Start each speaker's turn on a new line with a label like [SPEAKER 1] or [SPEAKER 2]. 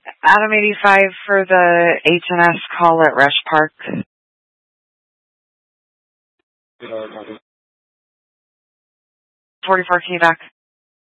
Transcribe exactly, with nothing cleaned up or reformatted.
[SPEAKER 1] Adam eighty-five for the H and S call at Rush Park. forty-four, can you back?